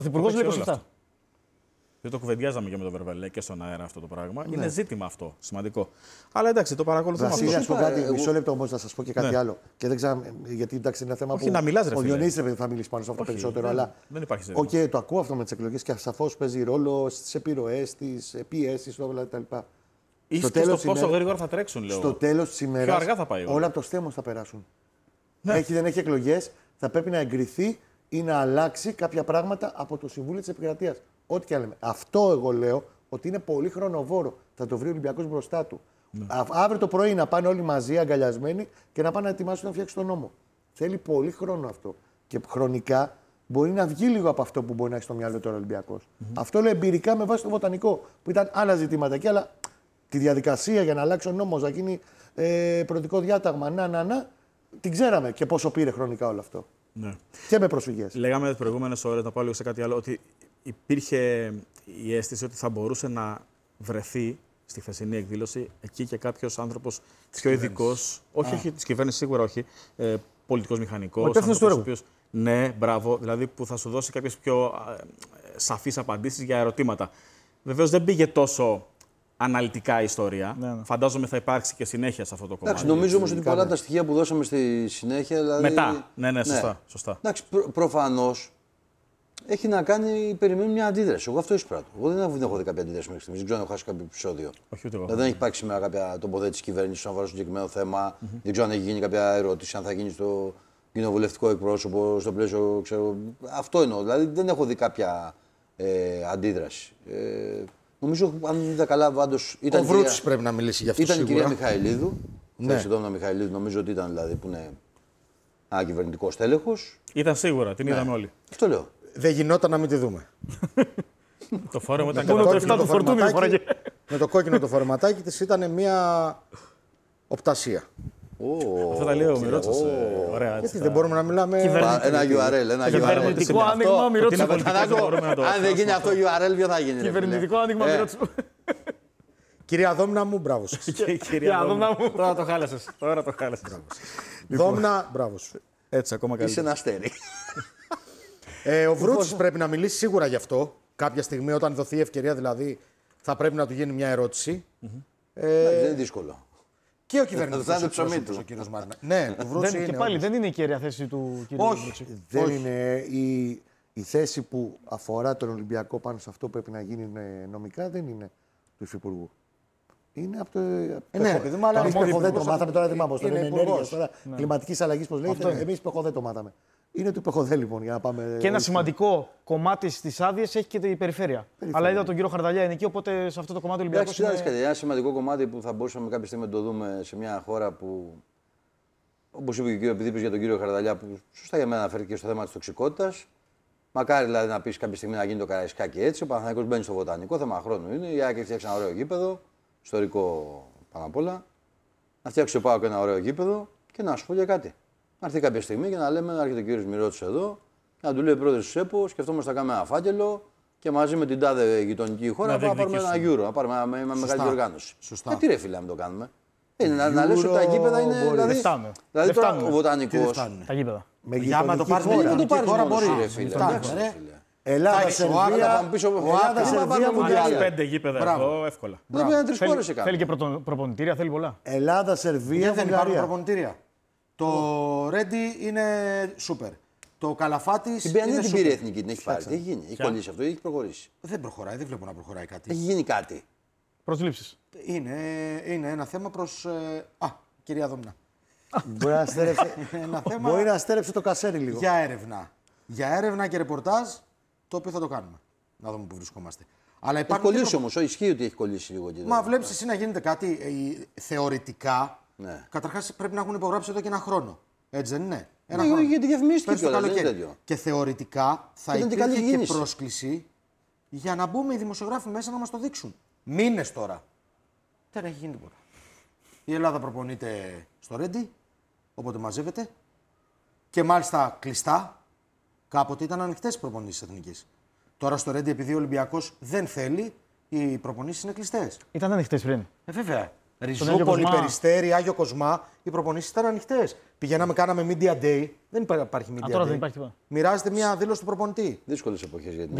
Πρωθυπουργός λέει 27. Δεν το κουβεντιάζαμε και με τον Βερβελέ και στον αέρα αυτό το πράγμα. Ναι. Είναι ζήτημα αυτό. Σημαντικό. Αλλά εντάξει, το παρακολουθούμε αυτό. Βασίλη, να πω κάτι. Μισό λεπτό όμως να σας πω και κάτι άλλο. Και δεν ξέρω, γιατί εντάξει είναι ένα θέμα. Όχι, που. Να μιλάς, ρε, ο Διονύσης θα μιλήσει πάνω σε αυτό περισσότερο. Αλλά. Δεν υπάρχει ζήτημα. Το ακούω αυτό με τις εκλογές και σαφώς παίζει ρόλο στις επιρροές, στις πιέσεις, όλα τα λοιπά. Στο πόσο γρήγορα θα τρέξουν, λέω. Στο τέλος της ημέρας. Πιο αργά θα πάει. Όλα από το στέμος θα περάσουν. Ναι. Δεν έχει εκλογές, θα πρέπει να εγκριθεί ή να αλλάξει κάποια πράγματα από το Συμβούλιο της Επικρατείας. Ό,τι και αν λέμε. Αυτό εγώ λέω ότι είναι πολύ χρονοβόρο. Θα το βρει ο Ολυμπιακός μπροστά του. Ναι. Αύριο το πρωί να πάνε όλοι μαζί αγκαλιασμένοι και να πάνε να ετοιμάσουν να φτιάξουν τον νόμο. Θέλει πολύ χρόνο αυτό. Και χρονικά μπορεί να βγει λίγο από αυτό που μπορεί να έχει στο μυαλό τώρα ο Ολυμπιακός. Αυτό λέω εμπειρικά με βάση το βοτανικό. Που ήταν άλλα ζητήματα εκεί, αλλά τη διαδικασία για να αλλάξει ο νόμος, να γίνει πρωτικό διάταγμα, την ξέραμε και πόσο πήρε χρονικά όλο αυτό. Ναι. Και με προσφυγές. Λέγαμε τις προηγούμενες ώρες, να πάω λίγο σε κάτι άλλο, ότι υπήρχε η αίσθηση ότι θα μπορούσε να βρεθεί στη χθεσινή εκδήλωση εκεί και κάποιος άνθρωπος πιο ειδικός. Όχι της κυβέρνησης, σίγουρα όχι. Πολιτικός μηχανικός. Ο υπεύθυνος του έργου. Ναι, μπράβο. Δηλαδή που θα σου δώσει κάποιες πιο σαφείς απαντήσεις για ερωτήματα. Βεβαίως δεν πήγε τόσο αναλυτικά η ιστορία. Ναι. Φαντάζομαι θα υπάρξει και συνέχεια σε αυτό το κομμάτι. Εντάξει, νομίζω όμως ότι πολλά τα στοιχεία που δώσαμε στη συνέχεια. Δηλαδή... Μετά. Ναι, σωστά. Εντάξει, προφανώς έχει να κάνει, περιμένει μια αντίδραση. Εγώ αυτό εισπράττω. Εγώ δεν έχω δει κάποια αντίδραση μέχρι στιγμής. Δεν ξέρω αν έχω χάσει κάποιο επεισόδιο. Όχι, ούτε εγώ. Δηλαδή, δεν έχει υπάρξει σήμερα κάποια τοποθέτηση κυβέρνηση όσον αφορά στο συγκεκριμένο θέμα. Δεν ξέρω αν έχει γίνει κάποια ερώτηση, αν θα γίνει στο κοινοβουλευτικό εκπρόσωπο, στο πλαίσιο. Ξέρω. Αυτό εννοώ. Δηλαδή δεν έχω δει κάποια αντίδραση. Νομίζω, αν δεν είδα καλά, πάντως ήταν. Ο Βρούτσης πρέπει να μιλήσει για αυτό. Ήταν η κυρία Μιχαηλίδου. Ναι. Η Δόμνα Μιχαηλίδου, νομίζω ότι ήταν δηλαδή που είναι ένα κυβερνητικό τέλεχος. Ήταν σίγουρα, την είδαμε όλοι. Αυτό λέω. Δεν γινόταν να μην τη δούμε. Το φόρεμα ήταν με το κόκκινο το φορεματάκι της ήταν μια οπτασία. Αυτό τα λέει ο Μυρότσας. Ωραία. Γιατί δεν μπορούμε να μιλάμε. Ένα URL. Κυβερνητικό άνοιγμα Μυρότσου. Αν δεν γίνει αυτό URL, ποιο θα γίνει. Κυβερνητικό άνοιγμα Μυρότσου. Κυρία Δόμνα μου, μπράβο σας. Κυρία Δόμνα μου. Τώρα το χάλασες. Δόμνα, μπράβο σου. Έτσι, ακόμα καλύτερα. Είσαι ένα αστέρι. Ο Βρούτσης πρέπει να μιλήσει σίγουρα γι' αυτό. Κάποια στιγμή, όταν δοθεί η ευκαιρία, δηλαδή, θα πρέπει να του γίνει μια ερώτηση. Δεν είναι δύσκολο. Και ο κυβερνητικός εκπρόσωπος, ο κύριος Μάρνα. Ναι, του Βρούτση είναι. Και πάλι δεν είναι η κέρια θέση του κύριου Βρούτση. Δεν είναι. Η θέση που αφορά τον Ολυμπιακό πάνω σε αυτό που πρέπει να γίνει νομικά δεν είναι του Υφυπουργού. Είναι από το. Ναι, παιδί μου, αλλά εμείς δεν το μάθαμε τώρα, δεν μάθαμε. Τώρα είναι ενέργεια, τώρα ναι. κλιματικής αλλαγής, πώς λέγεται. Εμείς δεν το μάθαμε. Είναι του Πεχοδέ, λοιπόν, για να πάμε. Και ένα σημαντικό κομμάτι στις άδειες έχει και η περιφέρεια. Αλλά είδα τον κύριο Χαρδαλιά είναι εκεί, οπότε σε αυτό το κομμάτι Ολυμπιακός. Εντάξει, ένα σημαντικό κομμάτι που θα μπορούσαμε κάποια στιγμή να το δούμε σε μια χώρα που. Όπως είπε και ο κύριο Επιδίπης για τον κύριο Χαρδαλιά, που σωστά για μένα αναφέρθηκε στο θέμα της τοξικότητας. Μακάρι δηλαδή να πει κάποια στιγμή να γίνει το Καραϊσκάκι έτσι. Ο Παναθηναϊκός μπαίνει στο βοτανικό, θέμα χρόνου είναι. Η Άκη φτιάξει ένα ωραίο γήπεδο, ιστορικό πάνω απ' όλα. Να φτιάξει ο ΠΑΟΚ ένα ωραίο γήπεδο και να σου πω για κάτι. Να έρθει κάποια στιγμή και να λέμε, να έρχεται ο κύριος Μυρότσης εδώ και να του λέει ο πρόεδρος της ΕΠΟ, σκεφτόμαστε να κάνουμε ένα φάκελο και μαζί με την τάδε γειτονική χώρα να πάρουμε ένα Euro, να πάρουμε μια μεγάλη οργάνωση. Σωστά. Τι ρε φίλε, να το κάνουμε. Να λες ότι τα γήπεδα είναι. Δηλαδή τώρα ο βοτανικός. Τα γήπεδα. Για να το πάρει χώρα μπορεί. Ελλάδα, Σερβία, Ελλάδα, 5 γήπεδα εδώ, εύκολα. Δεν είναι 3 χώρες έκανα. Θέλει και προπονητήρια, θέλει πολλά. Ελλάδα, Σερβία, δεν υπάρχουν προπονητήρια. Το Ρέντι είναι σούπερ. Το Καλαφάτης. Την Παιανία την πήρε η εθνική, την έχει πάρει. Τι έχει γίνει, έχει κολλήσει αυτό ή έχει προχωρήσει. Δεν προχωράει, δεν βλέπω να προχωράει κάτι. Έχει γίνει κάτι. Προσλήψεις. Είναι ένα θέμα προς. Κυρία Δόμνα. Μπορεί να στέρεψε το κασέρι λίγο. Για έρευνα και ρεπορτάζ, το οποίο θα το κάνουμε. Να δούμε πού βρισκόμαστε. Αλλά έχει κολλήσει όμως, ισχύει ότι έχει κολλήσει λίγο. Μα βλέπεις εσύ να γίνεται κάτι θεωρητικά. Ναι. Καταρχάς πρέπει να έχουν υπογράψει εδώ και ένα χρόνο. Έτσι δεν είναι. Γιατί διαφημίστηκε το καλοκαίρι. Και θεωρητικά θα υπήρχε και πρόσκληση για να μπούμε οι δημοσιογράφοι μέσα να μας το δείξουν. Μήνες τώρα. Δεν έχει γίνει τίποτα. Η Ελλάδα προπονείται στο Ρέντι, όποτε μαζεύεται. Και μάλιστα κλειστά. Κάποτε ήταν ανοιχτές οι προπονήσεις εθνικής. Τώρα στο Ρέντι, επειδή ο Ολυμπιακός δεν θέλει, οι προπονήσεις είναι κλειστές. Ήταν ανοιχτές πριν. Βέβαια. Ριζούπολη, Κοσμά. Περιστέρι, Άγιο Κοσμά, οι προπονήσεις ήταν ανοιχτές. Πηγαίναμε, κάναμε media day. Δεν υπάρχει media τώρα day. δεν υπάρχει τίποτα. Μοιράζεται μια δήλωση του προπονητή. Δύσκολες εποχές για την